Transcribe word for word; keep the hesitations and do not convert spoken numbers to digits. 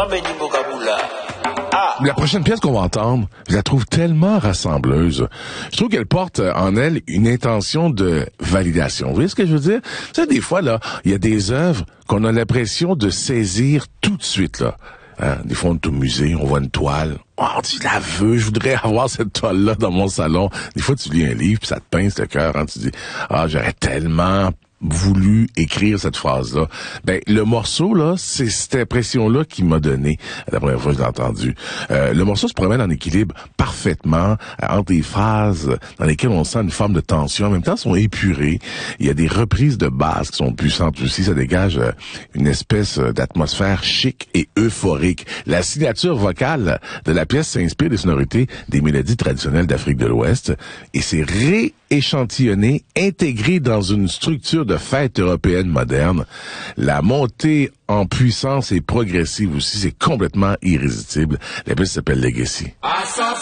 La prochaine pièce qu'on va entendre, je la trouve tellement rassembleuse. Je trouve qu'elle porte en elle une intention de validation. Vous voyez ce que je veux dire? Tu sais, des fois, là, il y a des œuvres qu'on a l'impression de saisir tout de suite, là. Hein? Des fois, on est au musée, on voit une toile. Oh, tu la veux, je voudrais avoir cette toile-là dans mon salon. Des fois, tu lis un livre, puis ça te pince le cœur, hein? Tu dis, ah, j'aurais tellement voulu écrire cette phrase-là. Ben, le morceau, là, c'est cette impression-là qui m'a donné la première fois que je l'ai entendu. Euh, le morceau se promène en équilibre parfaitement euh, entre des phrases dans lesquelles on sent une forme de tension. En même temps, sont épurées. Il y a des reprises de basse qui sont puissantes aussi. Ça dégage euh, une espèce d'atmosphère chic et euphorique. La signature vocale de la pièce s'inspire des sonorités des mélodies traditionnelles d'Afrique de l'Ouest et c'est rééchantillonné, intégré dans une structure de fête européenne moderne. La montée en puissance est progressive aussi, c'est complètement irrésistible. La pièce s'appelle Legacy.